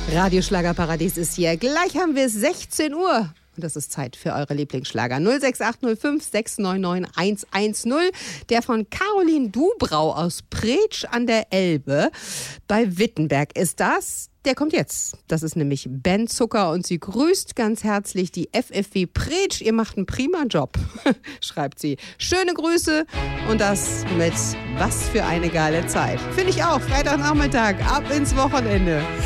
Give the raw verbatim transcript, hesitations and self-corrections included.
Radio Schlagerparadies ist hier. Gleich haben wir sechzehn Uhr. Und das ist Zeit für eure Lieblingsschlager. null sechs acht null fünf sechs neun neun eins eins null. Der von Caroline Dubrau aus Pretsch an der Elbe bei Wittenberg ist das. Der kommt jetzt. Das ist nämlich Ben Zucker und sie grüßt ganz herzlich die F F W Pretsch. Ihr macht einen prima Job, schreibt sie. Schöne Grüße und das mit was für eine geile Zeit. Finde ich auch. Freitagnachmittag, ab ins Wochenende.